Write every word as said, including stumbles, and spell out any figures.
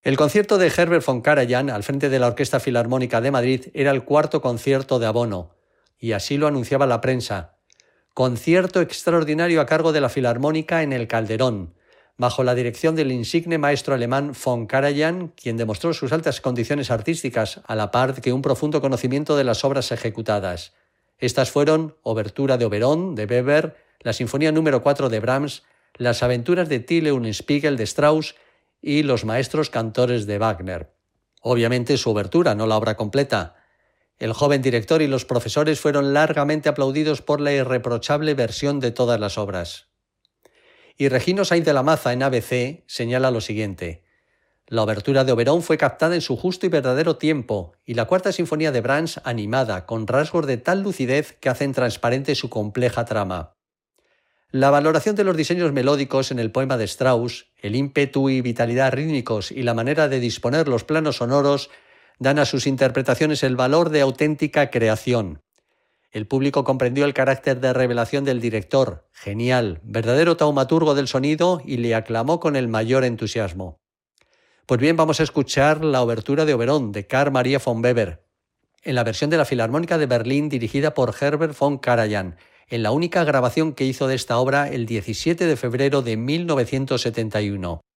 El concierto de Herbert von Karajan al frente de la Orquesta Filarmónica de Madrid era el cuarto concierto de abono, y así lo anunciaba la prensa. Concierto extraordinario a cargo de la Filarmónica en el Calderón, bajo la dirección del insigne maestro alemán von Karajan, quien demostró sus altas condiciones artísticas, a la par que un profundo conocimiento de las obras ejecutadas. Estas fueron Obertura de Oberón, de Weber, la Sinfonía número cuatro de Brahms, Las aventuras de Till und Spiegel de Strauss y Los maestros cantores de Wagner. Obviamente su obertura, no la obra completa. El joven director y los profesores fueron largamente aplaudidos por la irreprochable versión de todas las obras. Y Regino Sainz de la Maza en A B C señala lo siguiente: la obertura de Oberón fue captada en su justo y verdadero tiempo, y la cuarta sinfonía de Brahms animada, con rasgos de tal lucidez que hacen transparente su compleja trama. La valoración de los diseños melódicos en el poema de Strauss, el ímpetu y vitalidad rítmicos y la manera de disponer los planos sonoros dan a sus interpretaciones el valor de auténtica creación. El público comprendió el carácter de revelación del director, genial, verdadero taumaturgo del sonido, y le aclamó con el mayor entusiasmo. Pues bien, vamos a escuchar la obertura de Oberón de Carl Maria von Weber, en la versión de la Filarmónica de Berlín dirigida por Herbert von Karajan, en la única grabación que hizo de esta obra el diecisiete de febrero de mil novecientos setenta y uno.